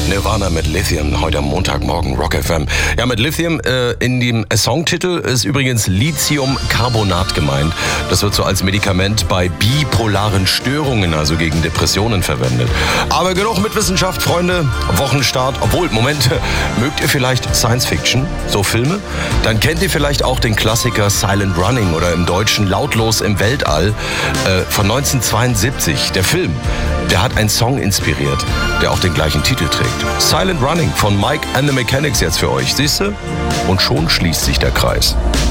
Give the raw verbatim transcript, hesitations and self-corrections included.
Nirvana mit Lithium, heute am Montagmorgen, Rock F M. Ja, mit Lithium äh, in dem Songtitel ist übrigens Lithiumcarbonat gemeint. Das wird so als Medikament bei bipolaren Störungen, also gegen Depressionen, verwendet. Aber genug mit Wissenschaft, Freunde. Wochenstart. Obwohl, Moment, mögt ihr vielleicht Science Fiction, so Filme? Dann kennt ihr vielleicht auch den Klassiker Silent Running oder im Deutschen Lautlos im Weltall äh, von neunzehnhundertzweiundsiebzig. Der Film, der hat einen Song inspiriert, der auch den gleichen Titel trägt. Silent Running von Mike and the Mechanics jetzt für euch, siehst du? Und schon schließt sich der Kreis.